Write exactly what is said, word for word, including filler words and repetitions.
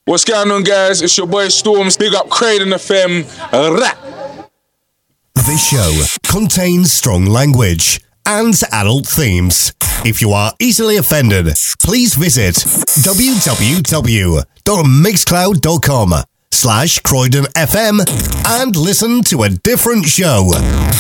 What's going on, guys? It's your boy Storms. Big up Croydon F M. Rap. This show contains strong language and adult themes. If you are easily offended, please visit www.mixcloud.com slash Croydon FM and listen to a different show.